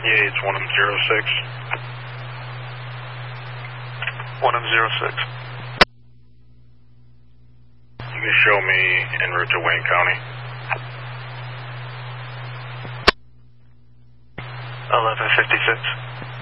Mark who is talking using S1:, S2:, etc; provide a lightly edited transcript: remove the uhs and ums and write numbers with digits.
S1: Yeah, it's 1M06.
S2: 1M06.
S1: You can show me en route to Wayne County.
S2: 1156.